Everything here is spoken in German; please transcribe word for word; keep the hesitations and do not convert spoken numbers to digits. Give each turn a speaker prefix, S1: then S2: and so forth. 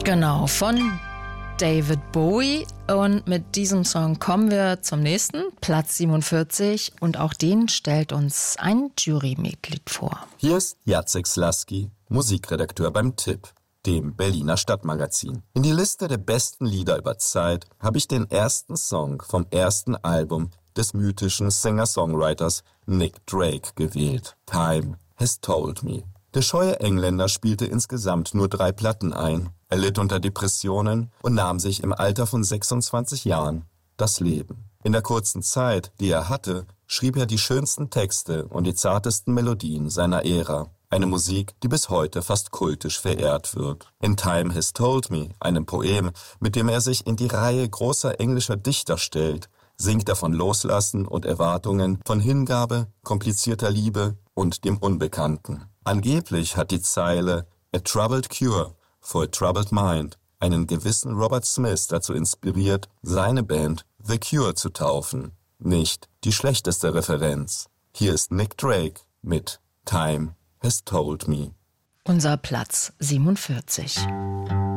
S1: Genau, von David Bowie. Und mit diesem Song kommen wir zum nächsten, Platz siebenundvierzig. Und auch den stellt uns ein Jurymitglied vor.
S2: Hier ist Jacek Slasky, Musikredakteur beim Tipp, dem Berliner Stadtmagazin. In die Liste der besten Lieder über Zeit habe ich den ersten Song vom ersten Album des mythischen Singer-Songwriters Nick Drake gewählt. Time Has Told Me. Der scheue Engländer spielte insgesamt nur drei Platten ein. Er litt unter Depressionen und nahm sich im Alter von sechsundzwanzig Jahren das Leben. In der kurzen Zeit, die er hatte, schrieb er die schönsten Texte und die zartesten Melodien seiner Ära. Eine Musik, die bis heute fast kultisch verehrt wird. In Time Has Told Me, einem Poem, mit dem er sich in die Reihe großer englischer Dichter stellt, singt er von Loslassen und Erwartungen, von Hingabe, komplizierter Liebe und dem Unbekannten. Angeblich hat die Zeile A Troubled Cure for a Troubled Mind einen gewissen Robert Smith dazu inspiriert, seine Band The Cure zu taufen. Nicht die schlechteste Referenz. Hier ist Nick Drake mit Time Has Told Me.
S1: Unser Platz siebenundvierzig.